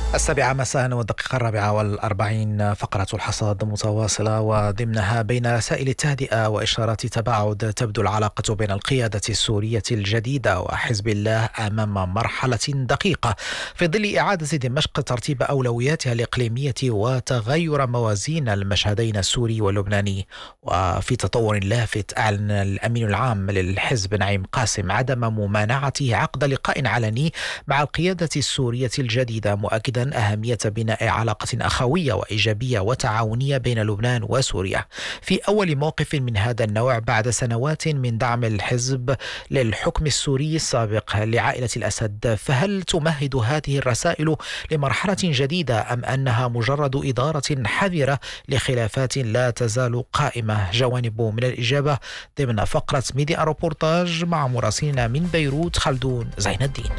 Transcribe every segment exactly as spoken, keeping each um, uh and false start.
السابعة مساء والدقيقة الرابعة والأربعين، فقرة الحصاد متواصلة وضمنها بين رسائل التهدئة وإشارات تباعد تبدو العلاقة بين القيادة السورية الجديدة وحزب الله أمام مرحلة دقيقة في ظل إعادة دمشق ترتيب أولوياتها الإقليمية وتغير موازين المشهدين السوري واللبناني. وفي تطور لافت، أعلن الأمين العام للحزب نعيم قاسم عدم ممانعته عقد لقاء علني مع القيادة السورية الجديدة، مؤكدا أهمية بناء علاقة أخوية وإيجابية وتعاونية بين لبنان وسوريا في أول موقف من هذا النوع بعد سنوات من دعم الحزب للحكم السوري السابق لعائلة الأسد. فهل تمهد هذه الرسائل لمرحلة جديدة أم أنها مجرد إدارة حذرة لخلافات لا تزال قائمة؟ جوانب من الإجابة ضمن فقرة ميديا روبورتاج مع مراسلنا من بيروت خلدون زين الدين.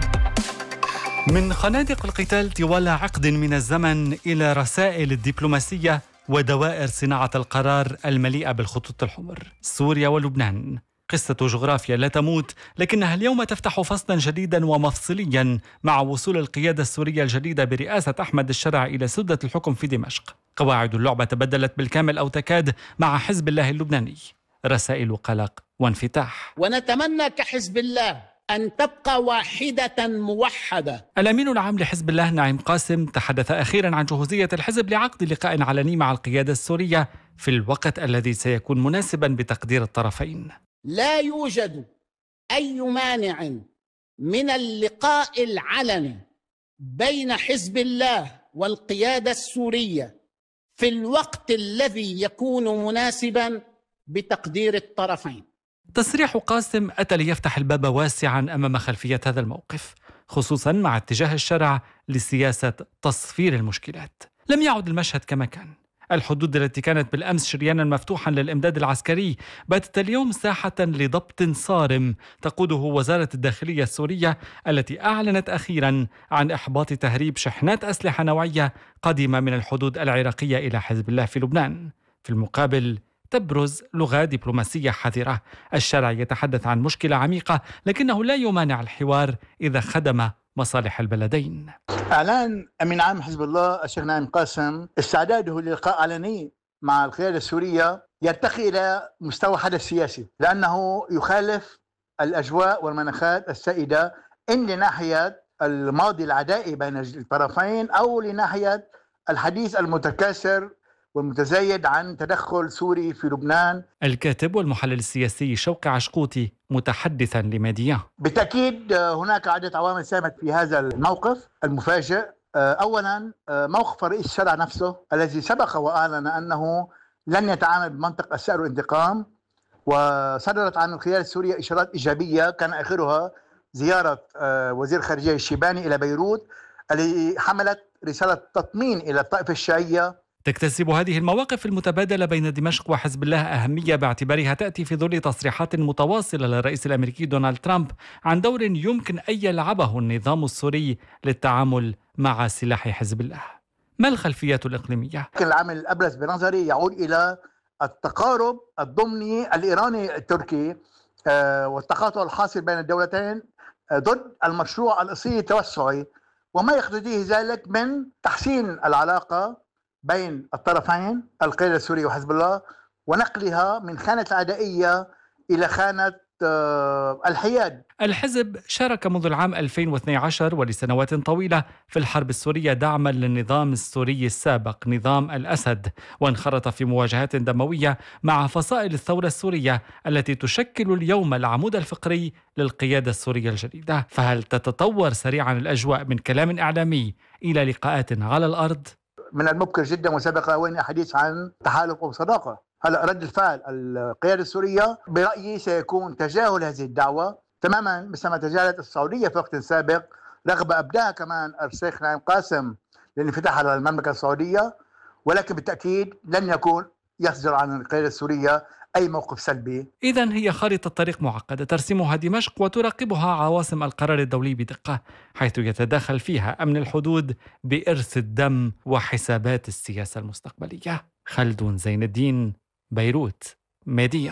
من خنادق القتال طوال عقد من الزمن إلى رسائل الدبلوماسية ودوائر صناعة القرار المليئة بالخطوط الحمر، سوريا ولبنان قصة جغرافيا لا تموت، لكنها اليوم تفتح فصلا جديدا ومفصليا مع وصول القيادة السورية الجديدة برئاسة أحمد الشرع إلى سدة الحكم في دمشق. قواعد اللعبة تبدلت بالكامل أو تكاد مع حزب الله اللبناني، رسائل قلق وانفتاح. ونتمنى كحزب الله أن تبقى واحدة موحدة. الأمين العام لحزب الله نعيم قاسم تحدث أخيرا عن جهوزية الحزب لعقد لقاء علني مع القيادة السورية في الوقت الذي سيكون مناسبا بتقدير الطرفين. لا يوجد أي مانع من اللقاء العلني بين حزب الله والقيادة السورية في الوقت الذي يكون مناسبا بتقدير الطرفين. تصريح قاسم أتى ليفتح الباب واسعا أمام خلفية هذا الموقف، خصوصا مع اتجاه الشرع لسياسة تصفير المشكلات. لم يعد المشهد كما كان. الحدود التي كانت بالأمس شريانا مفتوحا للإمداد العسكري باتت اليوم ساحة لضبط صارم تقوده وزارة الداخلية السورية، التي أعلنت أخيرا عن إحباط تهريب شحنات أسلحة نوعية قادمة من الحدود العراقية إلى حزب الله في لبنان. في المقابل تبرز لغة دبلوماسية حذرة. الشرع يتحدث عن مشكلة عميقة، لكنه لا يمانع الحوار إذا خدم مصالح البلدين. إعلان أمين عام حزب الله الشيخ نعيم قاسم استعداده للقاء علني مع القيادة السورية يرتقي إلى مستوى حدث سياسي، لأنه يخالف الأجواء والمناخات السائدة، إن لناحية الماضي العدائي بين الطرفين أو لناحية الحديث المتكاثر والمتزايد عن تدخل سوري في لبنان. الكاتب والمحلل السياسي شوقي عشقوطي متحدثا لميديا: بالتأكيد هناك عدة عوامل ساهمت في هذا الموقف المفاجئ. أولا موقف رئيس الشرع نفسه الذي سبق وأعلن أنه لن يتعامل بمنطق الثأر والانتقام، وصدرت عن القيادة السورية إشارات إيجابية كان آخرها زيارة وزير الخارجية الشيباني إلى بيروت التي حملت رسالة تطمين إلى الطائفة الشيعية. تكتسب هذه المواقف المتبادلة بين دمشق وحزب الله أهمية باعتبارها تأتي في ظل تصريحات متواصلة للرئيس الأمريكي دونالد ترامب عن دور يمكن أن يلعبه النظام السوري للتعامل مع سلاح حزب الله. ما الخلفية الإقليمية؟ العامل الأبرز بنظري يعود إلى التقارب الضمني الإيراني التركي والتقاطع الحاصل بين الدولتين ضد المشروع الإصلي التوسعي، وما يقتضيه ذلك من تحسين العلاقة بين الطرفين القيادة السورية وحزب الله، ونقلها من خانة العدائية إلى خانة الحياد. الحزب شارك منذ العام ألفين واثني عشر ولسنوات طويلة في الحرب السورية دعما للنظام السوري السابق نظام الأسد، وانخرط في مواجهات دموية مع فصائل الثورة السورية التي تشكل اليوم العمود الفقري للقيادة السورية الجديدة. فهل تتطور سريعا الأجواء من كلام إعلامي إلى لقاءات على الأرض؟ من المبكر جدا وسبق أوان الحديث عن تحالف وصداقة. هلا رد الفعل القيادة السورية برأيي سيكون تجاهل هذه الدعوة تماما مثل ما تجاهلت السعودية في وقت سابق، رغم أبداها كمان الشيخ نعيم قاسم للانفتاح على المملكة السعودية، ولكن بالتأكيد لن يكون يصدر عن القيادة السورية أي موقف سلبي. إذن هي خارطة طريق معقدة ترسمها دمشق وتراقبها عواصم القرار الدولي بدقة، حيث يتداخل فيها أمن الحدود بإرث الدم وحسابات السياسة المستقبلية. خلدون زين الدين، بيروت، ميديا.